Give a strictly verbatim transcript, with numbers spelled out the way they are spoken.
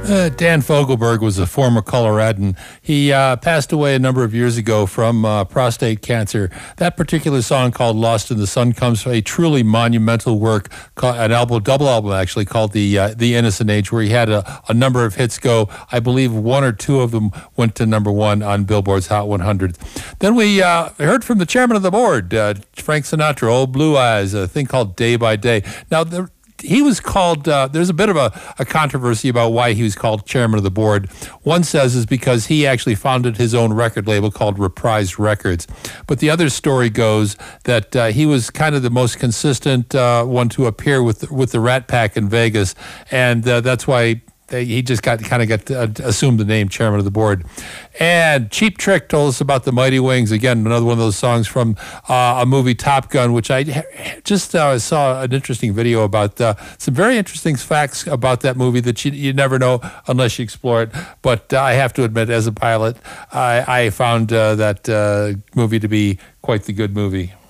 Uh, Dan Fogelberg was a former Coloradan. He uh, passed away a number of years ago from uh, prostate cancer. That particular song called Lost in the Sun comes from a truly monumental work, called, an album, double album actually, called The uh, The Innocent Age, where he had a, a number of hits go. I believe one or two of them went to number one on Billboard's Hot one hundred. Then we uh, heard from the chairman of the board, uh, Frank Sinatra, Old Blue Eyes, a thing called Day by Day. Now, the He was called, uh, there's a bit of a, a controversy about why he was called chairman of the board. One says is because he actually founded his own record label called Reprise Records. But the other story goes that uh, he was kind of the most consistent uh, one to appear with, with the Rat Pack in Vegas. And uh, that's why they, he just got kind of got uh, assumed the name chairman of the board. And Cheap Trick told us about the Mighty Wings. Again, another one of those songs from uh, a movie, Top Gun, which I just uh, saw an interesting video about. Uh, some very interesting facts about that movie that you, you never know unless you explore it. But uh, I have to admit, as a pilot, I, I found uh, that uh, movie to be quite the good movie.